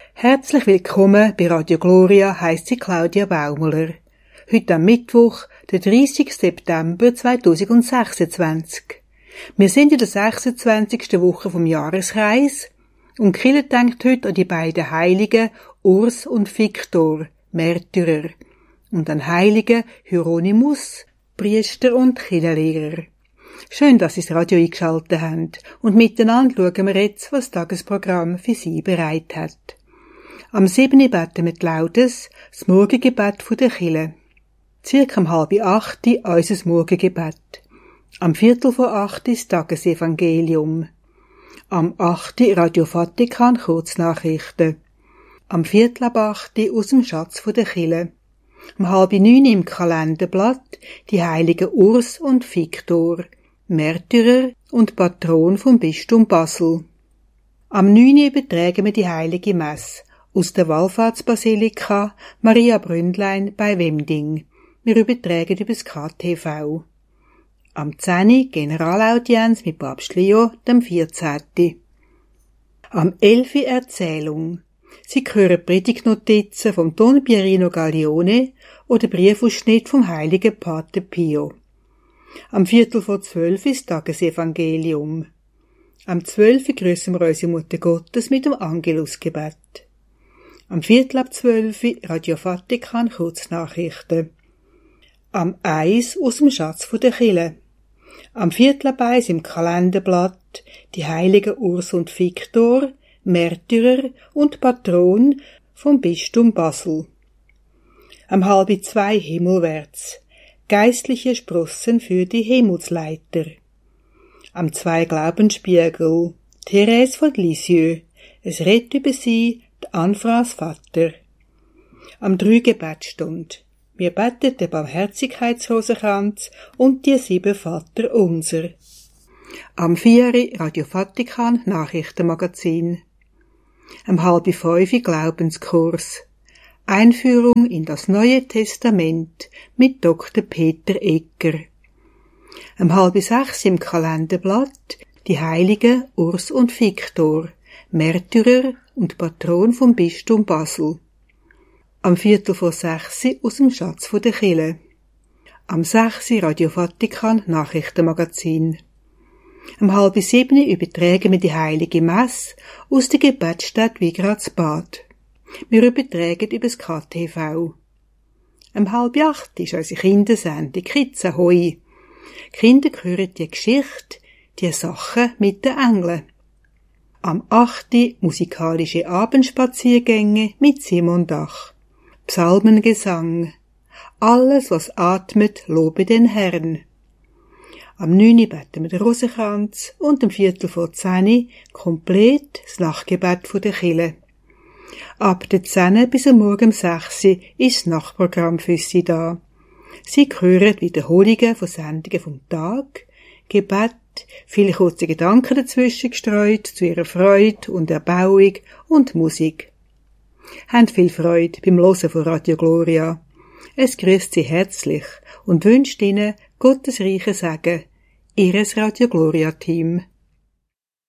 Herzlich willkommen bei Radio Gloria, heisst sie Claudia Baumler. Heute am Mittwoch, der 30. September 2026. Wir sind in der 26. Woche vom Jahreskreis und die Kirche denkt heute an die beiden Heiligen Urs und Viktor, Märtyrer, und an Heiligen Hieronymus, Priester und Kirchenlehrer. Schön, dass Sie das Radio eingeschaltet haben und miteinander schauen wir jetzt, was das Tagesprogramm für Sie bereit hat. Am 7. beten wir Laudes, das Morgengebet der Kirche. Circa um 7:30 unser Morgengebet. Am 7:45 das Tagesevangelium. Am 8. Radio Vatikan Kurznachrichten. Am 7:45 aus dem Schatz der Kirche. Um 8:30 im Kalenderblatt die Heiligen Urs und Viktor, Märtyrer und Patron vom Bistum Basel. Am 9. übertragen wir die Heilige Messe aus der Wallfahrtsbasilika Maria Bründlein bei Wemding. Wir übertragen über das KTV. Am 10. Generalaudienz mit Papst Leo, dem 14. Am 11. Erzählung. Sie hören Predigtnotizen vom Don Pierino Gaglione oder Briefausschnitt vom heiligen Pater Pio. Am 11:45 ist Tagesevangelium. Am 12. grüßen wir unsere Mutter Gottes mit dem Angelusgebet. Am 11:45 Radio Vatikan Kurznachrichten. Am 1 aus dem Schatz der Kirche. Am 1:15 im Kalenderblatt die Heiligen Urs und Viktor, Märtyrer und Patron vom Bistum Basel. Am 1:30 himmelwärts. Geistliche Sprossen für die Himmelsleiter. Am 2 Glaubensspiegel. Therese von Lisieux. Es redet über sie die Anfras Vater. Am 3 Gebetstund. Wir beten den Barmherzigkeitsrosenkranz und die 7 Vater unser. Am 4 Radio Vatikan Nachrichtenmagazin. Am 4:30 Glaubenskurs. Einführung in das Neue Testament mit Dr. Peter Egger. Am 5:30 im Kalenderblatt die Heiligen Urs und Viktor, Märtyrer und Patron vom Bistum Basel. Am 5:45 aus dem Schatz der Kirche. Am 6 Radio Vatikan Nachrichtenmagazin. Am 6:30 übertragen wir die Heilige Messe aus der Gebetsstätte Wigradsbad. Wir übertragen über das KTV. Am 7:30 ist unsere Kindersendung Kids Ahoi. Kinder hören die Geschichte, die Sachen mit den Engeln. Am 8. musikalische Abendspaziergänge mit Simon Dach. Psalmengesang. Alles, was atmet, lobe den Herrn. Am 9. beten wir den Rosenkranz und am 9:45 komplett das Nachtgebet der Kirche. Ab der 10 bis am Morgen um 6 ist das Nachtprogramm für Sie da. Sie hören Wiederholungen von Sendungen vom Tag, Gebet, viele kurze Gedanken dazwischen gestreut zu Ihrer Freude und Erbauung und Musik. Habt viel Freude beim Hören von Radio Gloria. Es grüßt Sie herzlich und wünscht Ihnen Gottes reichen Segen. Ihres Radio Gloria Team.